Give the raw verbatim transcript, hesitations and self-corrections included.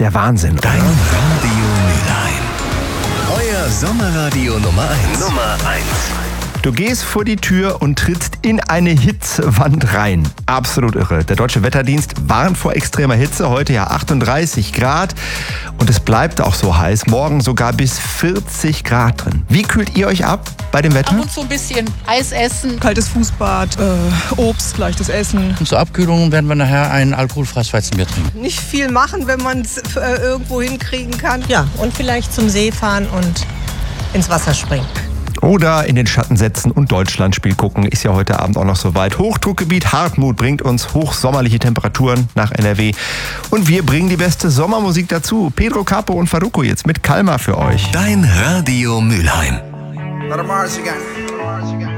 der Wahnsinn. Dein Radio Mülheim. Euer Sommerradio Nummer eins. Nummer eins. Du gehst vor die Tür und trittst in eine Hitzewand rein. Absolut irre. Der Deutsche Wetterdienst warnt vor extremer Hitze. Heute ja achtunddreißig Grad. Und es bleibt auch so heiß. Morgen sogar bis vierzig Grad drin. Wie kühlt ihr euch ab bei dem Wetter? Ab und zu ein bisschen Eis essen. Kaltes Fußbad, äh, Obst, leichtes Essen. Und zur Abkühlung werden wir nachher ein alkoholfreies Weizenbier trinken. Nicht viel machen, wenn man es äh, irgendwo hinkriegen kann. Ja, und vielleicht zum See fahren und ins Wasser springen. Oder in den Schatten setzen und Deutschlandspiel gucken. Ist ja heute Abend auch noch soweit. Hochdruckgebiet Hartmut bringt uns hochsommerliche Temperaturen nach N R W. Und wir bringen die beste Sommermusik dazu. Pedro Capo und Farruko jetzt mit Kalmar für euch. Dein Radio Mülheim. Let 'em Mars again.